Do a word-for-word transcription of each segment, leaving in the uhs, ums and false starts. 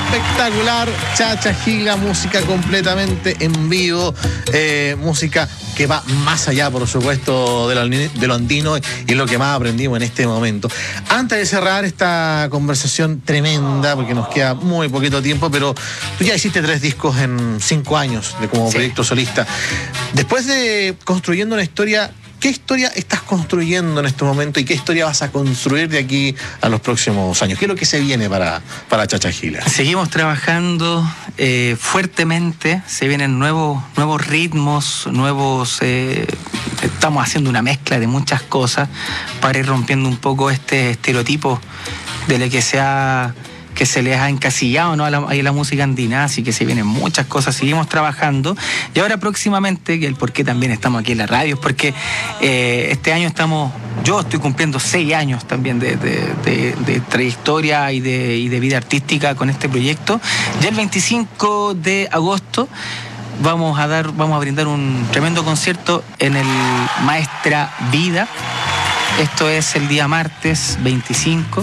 espectacular. Chacha Giga, música completamente en vivo, eh, música que va más allá, por supuesto, de lo, de lo andino y lo que más aprendimos en este momento. Antes de cerrar esta conversación tremenda, porque nos queda muy poquito tiempo, pero tú ya hiciste tres discos en cinco años de como sí. proyecto solista. Después de construyendo una historia, ¿qué historia estás construyendo en este momento y qué historia vas a construir de aquí a los próximos años? ¿Qué es lo que se viene para, para Chacha Giga? Seguimos trabajando eh, fuertemente, se vienen nuevos, nuevos ritmos, nuevos... Eh, estamos haciendo una mezcla de muchas cosas para ir rompiendo un poco este estereotipo de lo que se ha... que se les ha encasillado, ¿no? a, la, a la música andina, así que se vienen muchas cosas, seguimos trabajando. Y ahora próximamente, que el por qué también estamos aquí en la radio, es porque eh, este año estamos, yo estoy cumpliendo seis años también de, de, de, de trayectoria y de, y de vida artística con este proyecto. Ya el veinticinco de agosto vamos a dar, vamos a brindar un tremendo concierto en el Maestra Vida. Esto es el día martes veinticinco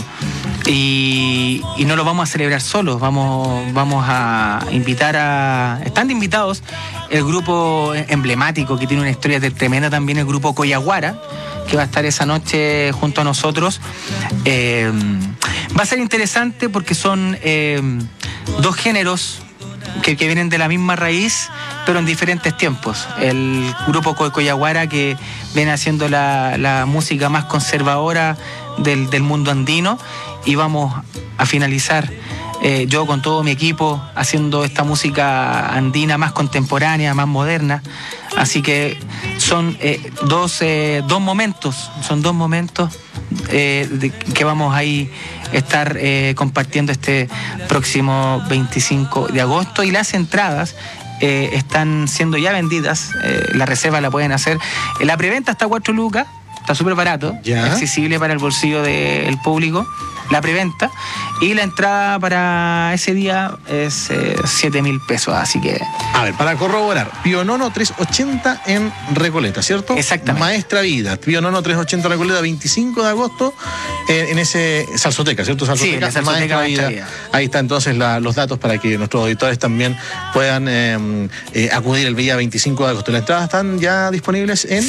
y, y no lo vamos a celebrar solos, vamos, vamos a invitar a... Están invitados el grupo emblemático que tiene una historia tremenda también, el grupo Coyaguara, que va a estar esa noche junto a nosotros. Eh, va a ser interesante porque son eh, dos géneros que, que vienen de la misma raíz, pero en diferentes tiempos. El grupo Coyaguara, que viene haciendo la, la música más conservadora del, del mundo andino, y vamos a finalizar eh, yo con todo mi equipo haciendo esta música andina más contemporánea, más moderna. Así que son eh, dos, eh, dos momentos, son dos momentos eh, de, que vamos ahí a estar eh, compartiendo este próximo veinticinco de agosto, y las entradas Eh, están siendo ya vendidas, eh, la reserva la pueden hacer. Eh, la preventa está a cuatro lucas, está súper barato, ¿Ya? accesible para el bolsillo del público, la preventa, y la entrada para ese día es eh, siete mil pesos, así que... A ver, para corroborar, Pionono trescientos ochenta en Recoleta, ¿cierto? Exactamente. Maestra Vida, Pionono trescientos ochenta Recoleta, veinticinco de agosto, eh, en ese Salsoteca, ¿cierto? Salsoteca, sí, la Salsoteca Maestra Vida. Vida. Ahí está entonces la, los datos para que nuestros auditores también puedan eh, eh, acudir el día veinticinco de agosto. ¿Las entradas están ya disponibles en...?